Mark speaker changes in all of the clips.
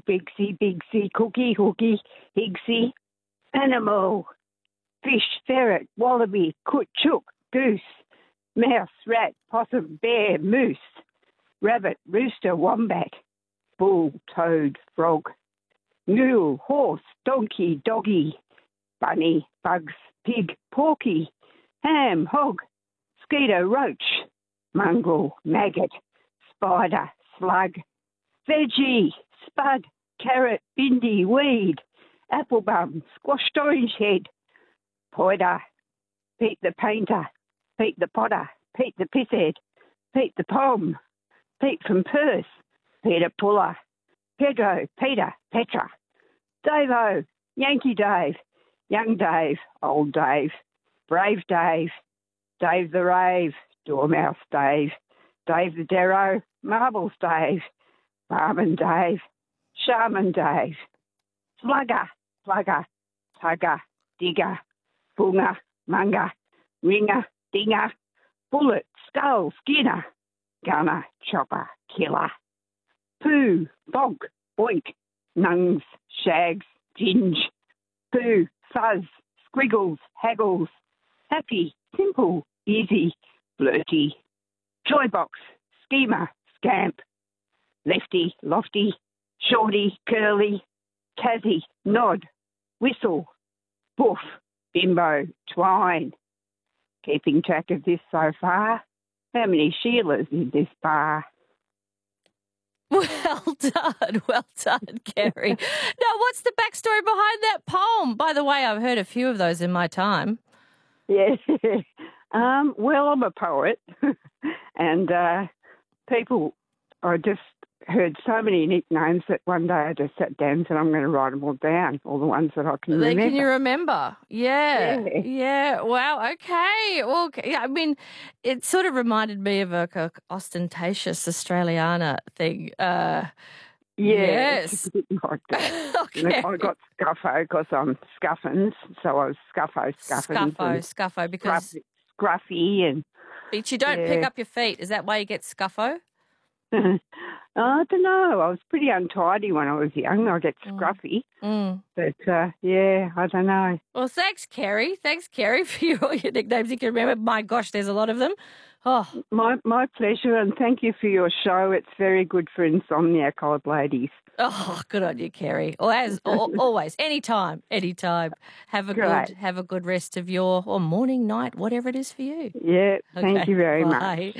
Speaker 1: Bigsy, Bigsy, Cookie, Hooky, Higsy, Animal, Fish, Ferret, Wallaby, Coot, Chook, Goose, Mouse, Rat, Possum, Bear, Moose, Rabbit, Rooster, Wombat, Bull, Toad, Frog, Mule, Horse, Donkey, Doggy, Bunny, Bugs, Pig, Porky, Ham, Hog, Skeeter, Roach, Mongrel, Maggot, Spider, Slug, Veggie, Spud, Carrot, Bindi, Weed, Applebum, Squashed Orange Head, Poider, Pete the Painter, Pete the Potter, Pete the Pisshead, Pete the Pom, Pete from Perth, Peter Puller, Pedro, Peter, Petra, Dave-O, Yankee Dave, Young Dave, Old Dave, Brave Dave, Dave the Rave, Dormouse Dave, Dave the Darrow, Marbles Dave, Barman Dave, Shaman Dave, Slugger, Plugger, Tugger, Digger, Bunga, Munga, Ringer, Dinger, Bullet, Skull, Skinner, Gunner, Chopper, Killer, Pooh, Bonk, Boink, Nungs, Shags, Ginge, Pooh, Fuzz, Squiggles, Haggles, Happy, Simple, Easy, Flirty, Joybox, Schemer, Scamp, Lefty, Lofty, Shorty, Curly, Tassie, Nod, Whistle, Boof, Bimbo, Twine. Keeping track of this so far? How many Sheilas in this bar?
Speaker 2: Well done, Kerry. Now, what's the backstory behind that poem? By the way, I've heard a few of those in my time.
Speaker 1: Yeah. Well, I'm a poet, and people, I just heard so many nicknames that one day I just sat down and said, I'm going to write them all down, all the ones that I can remember.
Speaker 2: Can you remember? Yeah. Wow, okay. Well, I mean, it sort of reminded me of a ostentatious Australiana thing. Yes.
Speaker 1: Like that.
Speaker 2: Okay.
Speaker 1: I got Scuffo because I'm Scuffins, so I was Scuffins.
Speaker 2: Scuffo, because...
Speaker 1: Scruffy and...
Speaker 2: But you don't pick up your feet. Is that why you get Scuffo?
Speaker 1: I don't know. I was pretty untidy when I was young. I get scruffy. But, I don't know.
Speaker 2: Well, thanks, Kerry. Thanks, Kerry, for all your nicknames you can remember. My gosh, there's a lot of them. Oh,
Speaker 1: my pleasure, and thank you for your show. It's very good for insomniac old ladies.
Speaker 2: Oh, good on you, Kerry. Or as always, anytime. Have a good rest of your morning, night, whatever it is for you.
Speaker 1: Yeah, thank you very much.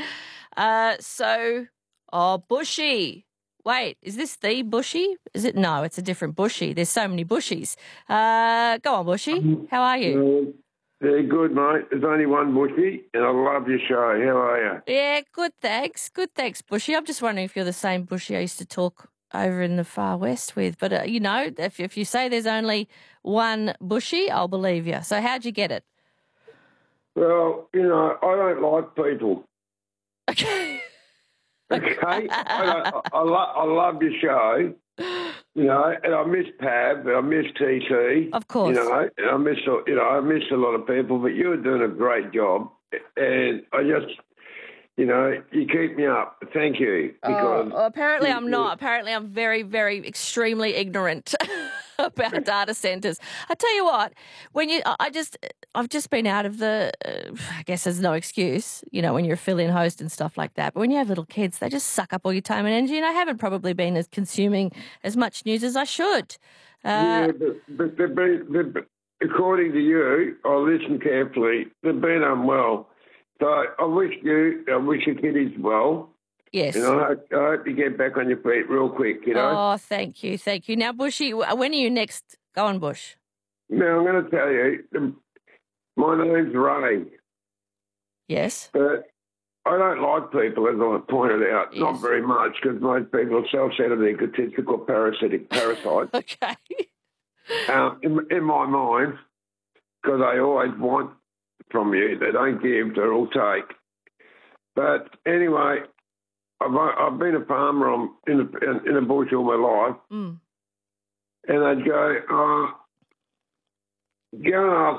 Speaker 2: Bushy. Wait, is this the Bushy? Is it? No, it's a different Bushy. There's so many Bushies. Go on, Bushy. How are you?
Speaker 3: Yeah, good, mate. There's only one Bushy, and I love your show. How are you?
Speaker 2: Yeah, good, thanks. Good, thanks, Bushy. I'm just wondering if you're the same Bushy I used to talk over in the far west with. But, if you say there's only one Bushy, I'll believe you. So how'd you get it?
Speaker 3: Well, I don't like people.
Speaker 2: Okay.
Speaker 3: Okay? I love your show, and I miss Pab, and I miss TT.
Speaker 2: Of course.
Speaker 3: And I miss a lot of people, but you're doing a great job. And I just, you keep me up. Thank you. Because
Speaker 2: apparently I'm not. Apparently I'm very, very extremely ignorant about data centres. I tell you what, I've just been out of the, I guess there's no excuse, when you're a fill-in host and stuff like that. But when you have little kids, they just suck up all your time and energy. And I haven't probably been consuming as much news as I should.
Speaker 3: But according to you, I listened carefully. They've been unwell. So I wish your kiddies well.
Speaker 2: Yes.
Speaker 3: And I hope you get back on your feet real quick,
Speaker 2: Oh, thank you. Now, Bushy, when are you next? Go on, Bush.
Speaker 3: Now, I'm going to tell you, my name's Ray.
Speaker 2: Yes.
Speaker 3: But I don't like people, as I pointed out,
Speaker 2: yes.
Speaker 3: Not very much, because most people are self-centered, egotistical, parasites.
Speaker 2: Okay.
Speaker 3: In my mind, because they always want from you. They don't give, they'll all take. But anyway, I've been a farmer in the bush all my life, and they'd go and ask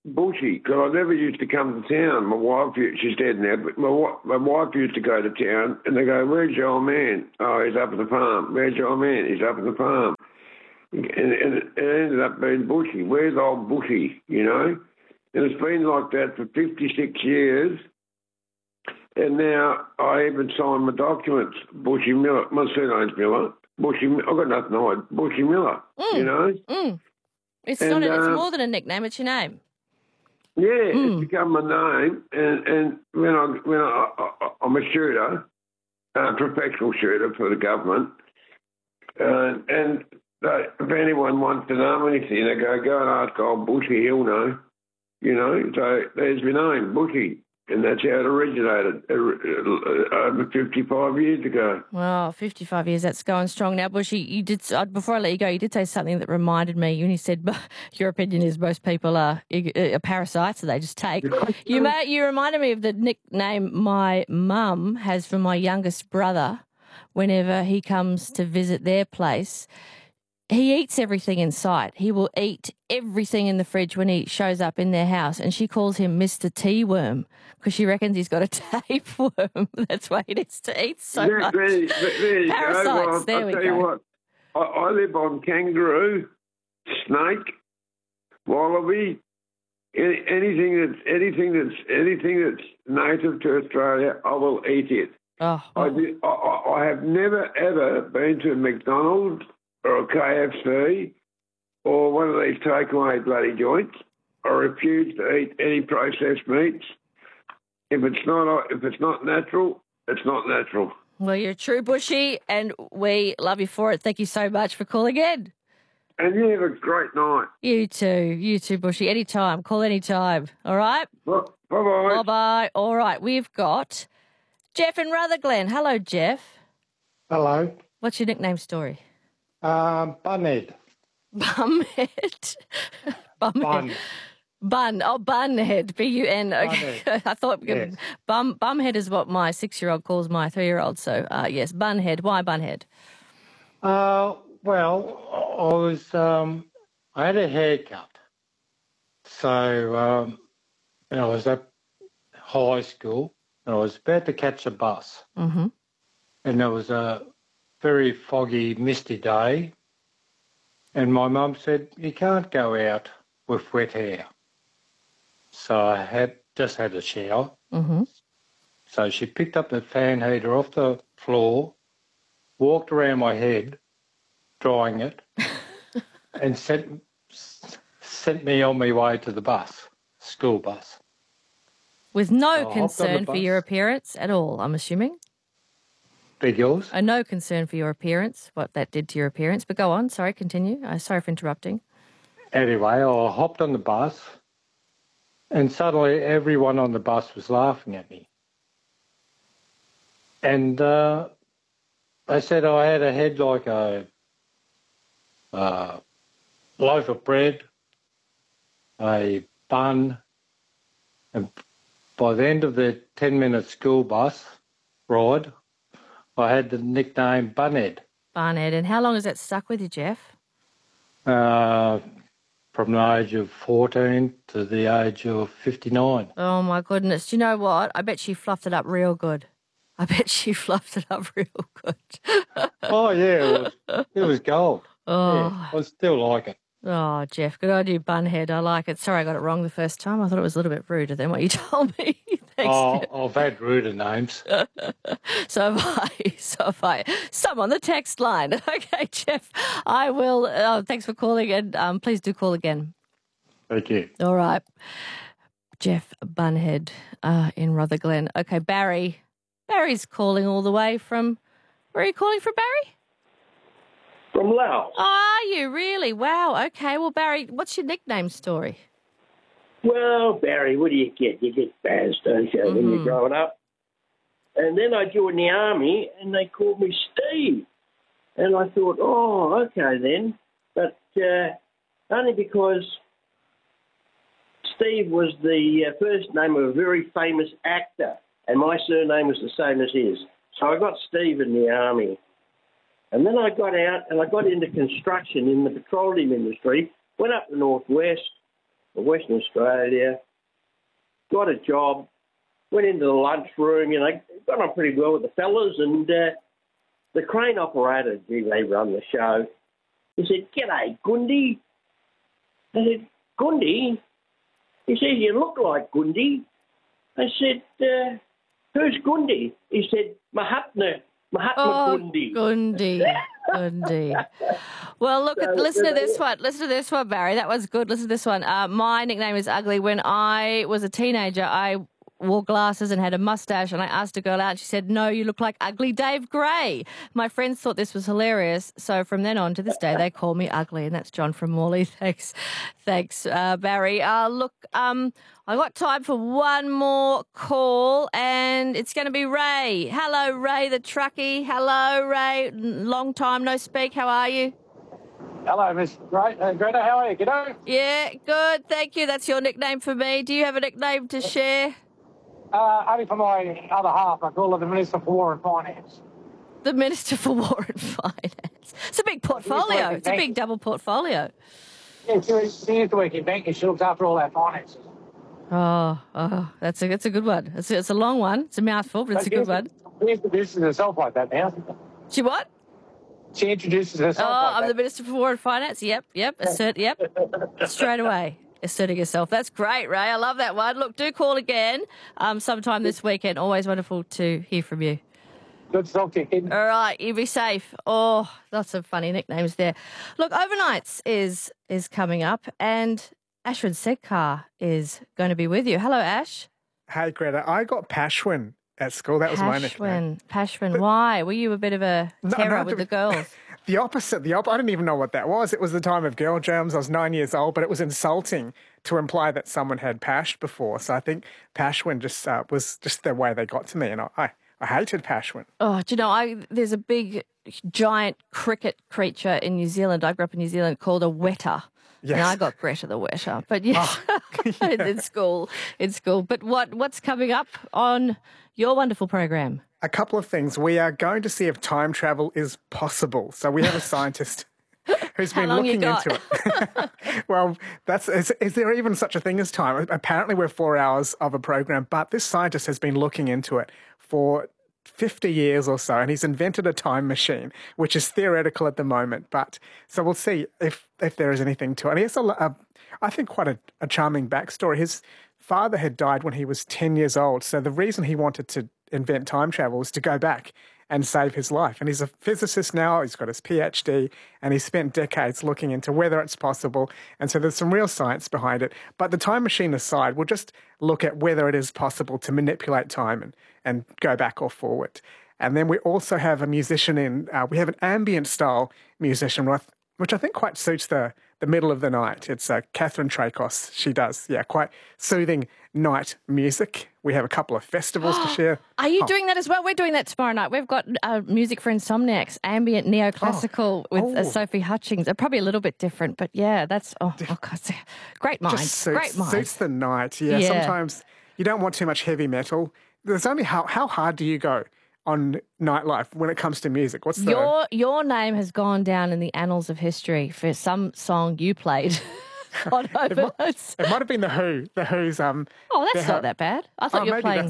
Speaker 3: Bushy, because I never used to come to town. My wife, she's dead now, but my wife used to go to town, and they go, "Where's your old man?" "Oh, he's up at the farm." "Where's your old man?" "He's up at the farm." And it ended up being Bushy. Where's old Bushy, you know? And it's been like that for 56 years. And now I even signed my documents, Bushy Miller. My surname's Miller. I've got nothing to hide. Bushy Miller, you know?
Speaker 2: It's more than a nickname, it's your name.
Speaker 3: Yeah, it's become my name. And when I'm a shooter, a professional shooter for the government, and if anyone wants to know anything, they go and ask old Bushy, he'll know. You know, so there's my name, Bushy. And that's how it originated over 55 years ago.
Speaker 2: Well, 55 years, that's going strong. Now, Bushy, you did, before I let you go, you did say something that reminded me. You said your opinion is most people are parasites, so they just take. You reminded me of the nickname my mum has for my youngest brother whenever he comes to visit their place. He eats everything in sight. He will eat everything in the fridge when he shows up in their house, and she calls him Mr. Tea-worm because she reckons he's got a tapeworm. That's why he needs to eat so much.
Speaker 3: There you
Speaker 2: Parasites,
Speaker 3: go. Well,
Speaker 2: there we go.
Speaker 3: I'll tell you what, I live on kangaroo, snake, wallaby, anything that's native to Australia, I will eat it. I have never, ever been to a McDonald's or a KFC or one of these takeaway bloody joints. I refuse to eat any processed meats. If it's not natural, it's not natural.
Speaker 2: Well, you're a true Bushy, and we love you for it. Thank you so much for calling in.
Speaker 3: And you have a great night.
Speaker 2: You too, Bushy. Anytime. Call anytime. All right?
Speaker 3: Bye-bye.
Speaker 2: Bye-bye. All right, we've got Jeff in Rutherglen. Hello, Jeff.
Speaker 4: Hello.
Speaker 2: What's your nickname story?
Speaker 4: Bunhead.
Speaker 2: Bumhead. Bumhead. Bun. Oh, Bunhead. B-U-N. Okay. I thought
Speaker 4: yes.
Speaker 2: Bumhead is what my 6-year-old calls my 3-year-old. So, yes, Bunhead. Why Bunhead?
Speaker 4: Well, I had a haircut. So, I was at high school and I was about to catch a bus.
Speaker 2: Mm-hmm.
Speaker 4: And there was a very foggy, misty day. And my mum said, "You can't go out with wet hair." So I just had a shower.
Speaker 2: Mm-hmm.
Speaker 4: So she picked up the fan heater off the floor, walked around my head, drying it, and sent me on my way to the bus, school bus.
Speaker 2: With no concern for your appearance at all, I'm assuming?
Speaker 4: Big yours?
Speaker 2: No concern for your appearance, what that did to your appearance. But go on, sorry, continue. Sorry for interrupting.
Speaker 4: Anyway, I hopped on the bus and suddenly everyone on the bus was laughing at me. And they said I had a head like a loaf of bread, a bun, and by the end of the 10-minute school bus ride, I had the nickname Bunhead.
Speaker 2: Bunhead. And how long has that stuck with you, Jeff?
Speaker 4: From the age of 14 to the age of 59.
Speaker 2: Oh, my goodness. Do you know what? I bet she fluffed it up real good.
Speaker 4: Oh, yeah, it was gold.
Speaker 2: Oh.
Speaker 4: Yeah, I still like it.
Speaker 2: Oh, Jeff, good idea, Bunhead. I like it. Sorry I got it wrong the first time. I thought it was a little bit ruder than what you told me. Thanks, Jeff.
Speaker 4: I've had ruder names.
Speaker 2: So have I. Some on the text line. Okay, Jeff, I will. Thanks for calling, and please do call again.
Speaker 4: Thank you.
Speaker 2: All right. Jeff Bunhead in Rutherglen. Okay, Barry. Barry's calling all the way from... Where are you calling from, Barry?
Speaker 5: From Laos.
Speaker 2: Oh, are you really? Wow. Okay. Well, Barry, what's your nickname story?
Speaker 5: Well, Barry, what do you get? You get Baz, don't you, when you're growing up? And then I joined the army, and they called me Steve. And I thought, oh, okay then. But only because Steve was the first name of a very famous actor, and my surname was the same as his. So I got Steve in the army. And then I got out and I got into construction in the petroleum industry, went up the northwest, in Western Australia, got a job, went into the lunchroom, got on pretty well with the fellas, and the crane operator, gee, they run the show, he said, "G'day, Gundy." I said, "Gundy?" He said, "You look like Gundy." I said, "Who's Gundy?" He said, Mahatma Gundy.
Speaker 2: Gundy. Well, look, listen to this one. Listen to this one, Barry. That was good. Listen to this one. My nickname is Ugly. When I was a teenager, I wore glasses and had a mustache, and I asked a girl out, and she said, "No, you look like Ugly Dave Gray." My friends thought this was hilarious, so from then on to this day, they call me Ugly, and that's John from Morley. Thanks, Barry. Look, I got time for one more call, and it's going to be Ray. Hello, Ray the truckie. Hello, Ray. Long time no speak. How are you?
Speaker 4: Hello, Miss Greta. How are you? G'day.
Speaker 2: Yeah, good. Thank you. That's your nickname for me. Do you have a nickname to share?
Speaker 4: Only for my other half. I call her the Minister for War and Finance.
Speaker 2: The Minister for War and Finance. It's a big portfolio. It's a big double portfolio.
Speaker 4: Yeah, she used to work in banking. She looks after all our finances.
Speaker 2: Oh, that's a good one. It's a long one. It's a mouthful, but it's a good one.
Speaker 4: She introduces herself like that now.
Speaker 2: She what?
Speaker 4: She introduces herself like
Speaker 2: I'm
Speaker 4: that.
Speaker 2: the Minister for War and Finance. Yep. Straight away. Asserting yourself. That's great, Ray. I love that one. Look, do call again sometime this weekend. Always wonderful to hear from you.
Speaker 4: Good to talk to you, kid.
Speaker 2: All right, you be safe. Oh, lots of funny nicknames there. Look, Overnights is coming up, and Ashwin Sedkar is going to be with you. Hello, Ash.
Speaker 6: Hey, Greta. I got Pashwin at school. That was my nickname.
Speaker 2: Pashwin. Why? Were you a bit of a terror with the girls?
Speaker 6: The opposite. I didn't even know what that was. It was the time of girl jams. I was 9 years old, but it was insulting to imply that someone had pashed before. So I think Pashwin just was just the way they got to me, and I hated Pashwin.
Speaker 2: Oh, do you know, there's a big, giant cricket creature in New Zealand. I grew up in New Zealand called a wetter.
Speaker 6: Yes.
Speaker 2: And I got Greta the Wetter. But yes, in school. But what's coming up on your wonderful program?
Speaker 6: A couple of things. We are going to see if time travel is possible. So we have a scientist who's been looking into it. Well, is there even such a thing as time? Apparently we're 4 hours of a program, but this scientist has been looking into it for 50 years or so, and he's invented a time machine, which is theoretical at the moment. But so we'll see if there is anything to it. And he has I think quite a charming backstory. His father had died when he was 10 years old. So the reason he wanted to invent time travel was to go back and save his life. And he's a physicist now. He's got his PhD, and he's spent decades looking into whether it's possible. And so there's some real science behind it. But the time machine aside, we'll just look at whether it is possible to manipulate time and go back or forward. And then we also have a musician we have an ambient style musician, which I think quite suits the middle of the night. It's Catherine Trakos. She does, quite soothing night music. We have a couple of festivals to share.
Speaker 2: Are you doing that as well? We're doing that tomorrow night. We've got music for insomniacs, ambient neoclassical with Sophie Hutchings. They're probably a little bit different, but yeah, that's God, great mind. Great mind.
Speaker 6: Suits the night. Yeah, sometimes you don't want too much heavy metal. There's only how hard do you go on nightlife when it comes to music? What's
Speaker 2: your name has gone down in the annals of history for some song you played on Overnights.
Speaker 6: It might have been the Who. The Who's
Speaker 2: that's not that bad. I thought you were playing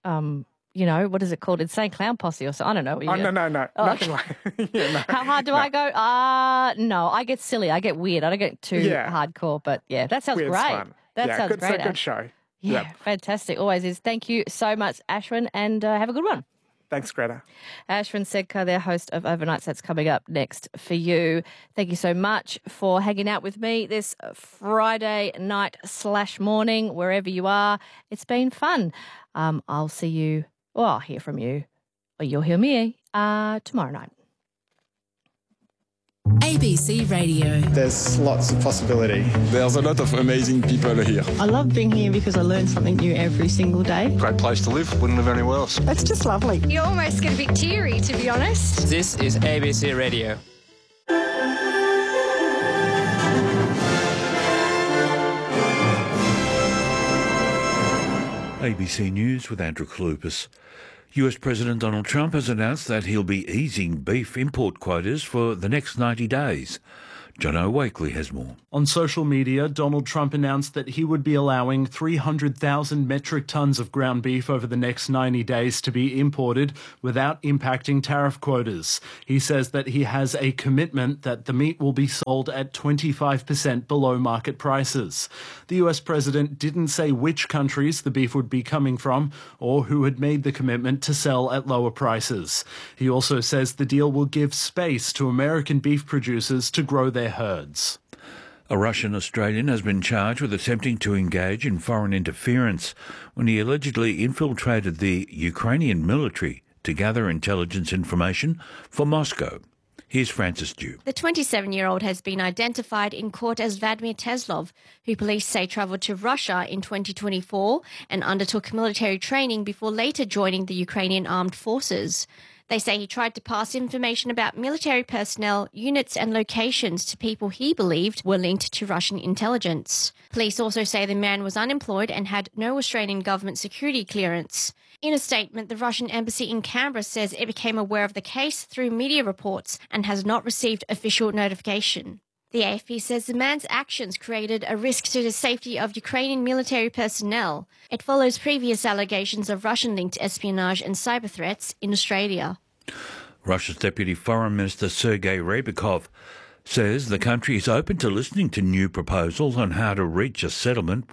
Speaker 2: what is it called? Insane Clown Posse or something. I don't know.
Speaker 6: No.
Speaker 2: Oh,
Speaker 6: nothing like no.
Speaker 2: How hard do I go? No, I get silly. I get weird. I don't get too hardcore, but yeah, that sounds
Speaker 6: Weird's
Speaker 2: great.
Speaker 6: Fun.
Speaker 2: That sounds great.
Speaker 6: It's a good show.
Speaker 2: Yeah, fantastic. Always is. Thank you so much, Ashwin, and have a good one.
Speaker 6: Thanks, Greta.
Speaker 2: Ashwin Sedkar, their host of Overnights, that's coming up next for you. Thank you so much for hanging out with me this Friday night/morning, wherever you are. It's been fun. I'll see you, or I'll hear from you, or you'll hear me tomorrow night.
Speaker 7: ABC Radio.
Speaker 8: There's lots of possibility.
Speaker 9: There's a lot of amazing people here.
Speaker 10: I love being here because I learn something new every single day.
Speaker 9: Great place to live. Wouldn't live anywhere else.
Speaker 10: It's just lovely.
Speaker 11: You almost get a bit teary, to be honest.
Speaker 12: This is ABC Radio.
Speaker 13: ABC News with Andrew Kalupas. US President Donald Trump has announced that he'll be easing beef import quotas for the next 90 days. Jono Wakely has more.
Speaker 7: On social media, Donald Trump announced that he would be allowing 300,000 metric tons of ground beef over the next 90 days to be imported without impacting tariff quotas. He says that he has a commitment that the meat will be sold at 25% below market prices. The US president didn't say which countries the beef would be coming from or who had made the commitment to sell at lower prices. He also says the deal will give space to American beef producers to grow their herds.
Speaker 13: A Russian Australian has been charged with attempting to engage in foreign interference when he allegedly infiltrated the Ukrainian military to gather intelligence information for Moscow. Here's Francis Dew.
Speaker 14: The 27-year-old has been identified in court as Vladimir Teslov, who police say travelled to Russia in 2024 and undertook military training before later joining the Ukrainian armed forces. They say he tried to pass information about military personnel, units and locations to people he believed were linked to Russian intelligence. Police also say the man was unemployed and had no Australian government security clearance. In a statement, the Russian embassy in Canberra says it became aware of the case through media reports and has not received official notification. The AFP says the man's actions created a risk to the safety of Ukrainian military personnel. It follows previous allegations of Russian-linked espionage and cyber threats in Australia.
Speaker 13: Russia's Deputy Foreign Minister Sergei Ryabkov says the country is open to listening to new proposals on how to reach a settlement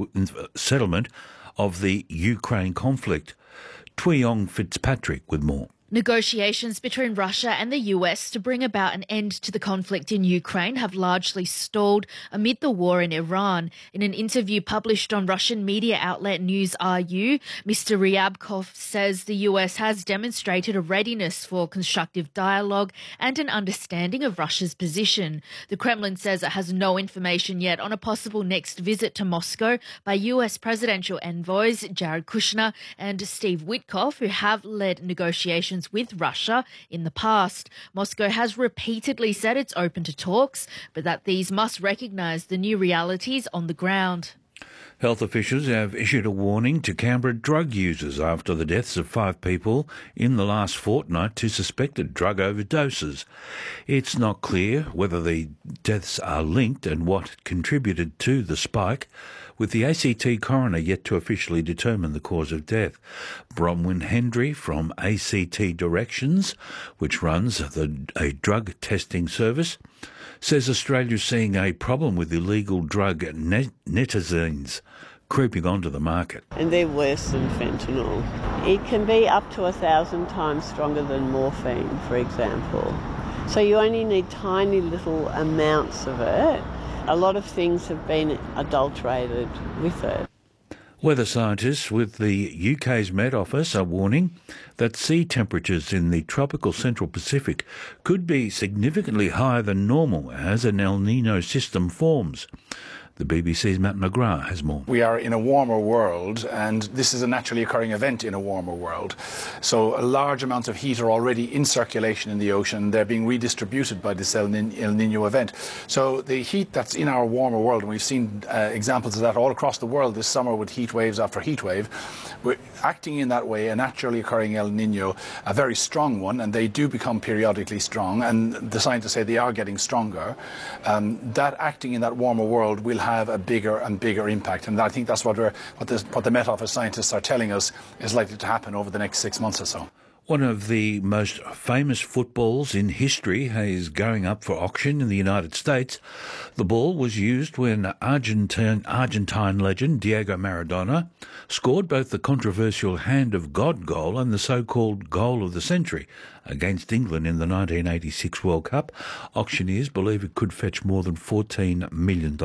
Speaker 13: of the Ukraine conflict. Tuyong Fitzpatrick with more.
Speaker 15: Negotiations between Russia and the US to bring about an end to the conflict in Ukraine have largely stalled amid the war in Iran. In an interview published on Russian media outlet News.ru, Mr. Ryabkov says the US has demonstrated a readiness for constructive dialogue and an understanding of Russia's position. The Kremlin says it has no information yet on a possible next visit to Moscow by US presidential envoys Jared Kushner and Steve Witkoff, who have led negotiations with Russia in the past. Moscow has repeatedly said it's open to talks, but that these must recognise the new realities on the ground.
Speaker 13: Health officials have issued a warning to Canberra drug users after the deaths of 5 people in the last fortnight to suspected drug overdoses. It's not clear whether the deaths are linked and what contributed to the spike, with the ACT coroner yet to officially determine the cause of death. Bronwyn Hendry from ACT Directions, which runs a drug testing service, says Australia's seeing a problem with illegal drug netazines creeping onto the market.
Speaker 16: And they're worse than fentanyl. It can be up to 1,000 times stronger than morphine, for example. So you only need tiny little amounts of it. A lot of things have been adulterated with it.
Speaker 13: Weather scientists with the UK's Met Office are warning that sea temperatures in the tropical Central Pacific could be significantly higher than normal as an El Niño system forms. The BBC's Matt McGrath has more.
Speaker 17: We are in a warmer world, and this is a naturally occurring event in a warmer world. So large amounts of heat are already in circulation in the ocean. They're being redistributed by this El Niño event. So the heat that's in our warmer world, and we've seen examples of that all across the world this summer with heat waves after heat wave, we're acting in that way, a naturally occurring El Niño, a very strong one, and they do become periodically strong, and the scientists say they are getting stronger. That acting in that warmer world will have a bigger and bigger impact, and I think that's what the Met Office scientists are telling us is likely to happen over the next 6 months or so.
Speaker 13: One of the most famous footballs in history is going up for auction in the United States. The ball was used when Argentine legend Diego Maradona scored both the controversial Hand of God goal and the so-called goal of the century against England in the 1986 World Cup. Auctioneers believe it could fetch more than $14 million.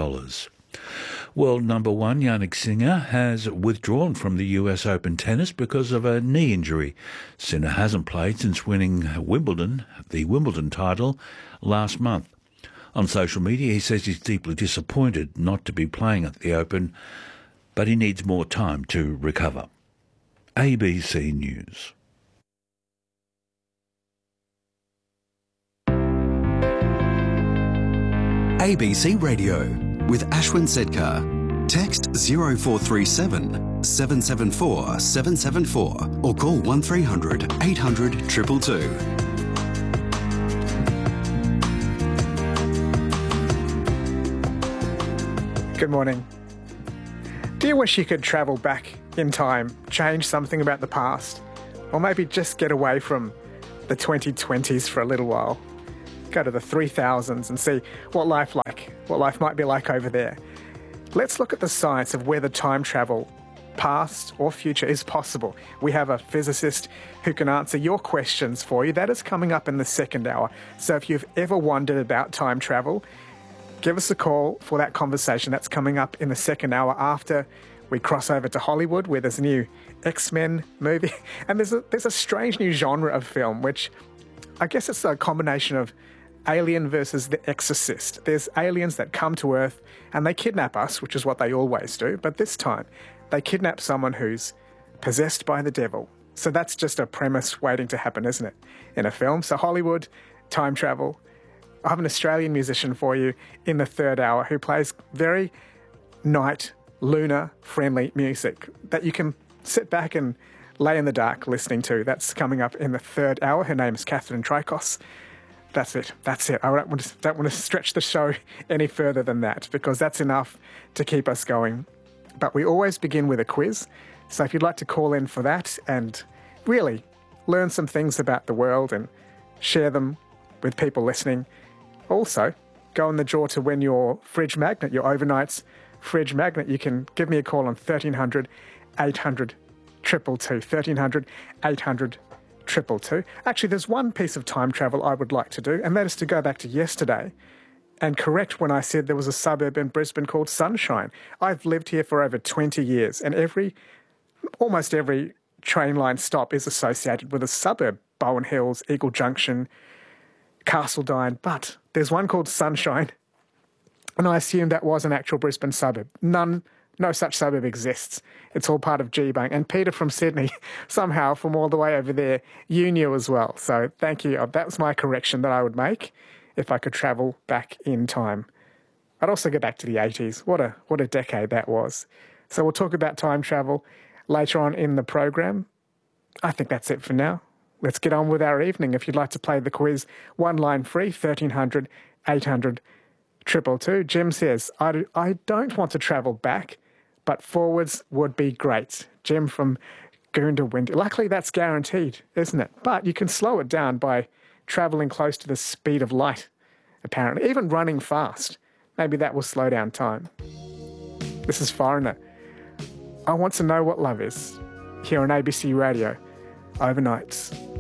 Speaker 13: World number 1 Jannik Sinner has withdrawn from the US Open tennis because of a knee injury. Sinner hasn't played since winning the Wimbledon title last month. On social media, he says he's deeply disappointed not to be playing at the Open, but he needs more time to recover. ABC News.
Speaker 18: ABC Radio with Ashwin Sedkar. Text 0437 774 774 or call 1300 800 222.
Speaker 6: Good morning. Do you wish you could travel back in time, change something about the past, or maybe just get away from the 2020s for a little while? Go to the 3000s and see what life might be like over there. Let's look at the science of whether time travel, past or future, is possible. We have a physicist who can answer your questions for you. That is coming up in the second hour. So if you've ever wondered about time travel, give us a call for that conversation. That's coming up in the second hour after we cross over to Hollywood, where there's a new X-Men movie. And there's a strange new genre of film, which I guess it's a combination of Alien versus The Exorcist. There's aliens that come to Earth and they kidnap us, which is what they always do. But this time, they kidnap someone who's possessed by the devil. So that's just a premise waiting to happen, isn't it, in a film? So Hollywood, time travel. I have an Australian musician for you in the third hour who plays very night, lunar-friendly music that you can sit back and lay in the dark listening to. That's coming up in the third hour. Her name is Catherine Trikos. That's it. I don't want to stretch the show any further than that, because that's enough to keep us going. But we always begin with a quiz. So if you'd like to call in for that and really learn some things about the world and share them with people listening, also go in the draw to win your fridge magnet, your overnight's fridge magnet. You can give me a call on 1300 800 222, 1300 800 222. Actually, there's one piece of time travel I would like to do, and that is to go back to yesterday and correct when I said there was a suburb in Brisbane called Sunshine. I've lived here for over 20 years, and almost every train line stop is associated with a suburb. Bowen Hills, Eagle Junction, Castledine, but there's one called Sunshine, and I assume that was an actual Brisbane suburb. No such suburb exists. It's all part of G-Bank. And Peter from Sydney, somehow from all the way over there, you knew as well. So thank you. That was my correction that I would make if I could travel back in time. I'd also go back to the 80s. What a decade that was. So we'll talk about time travel later on in the program. I think that's it for now. Let's get on with our evening. If you'd like to play the quiz, one line free, 1300 800 222. Jim says, I don't want to travel back, but forwards would be great. Jim from Goondiwindi. Luckily, that's guaranteed, isn't it? But you can slow it down by travelling close to the speed of light, apparently. Even running fast. Maybe that will slow down time. This is Foreigner. I want to know what love is. Here on ABC Radio, overnights.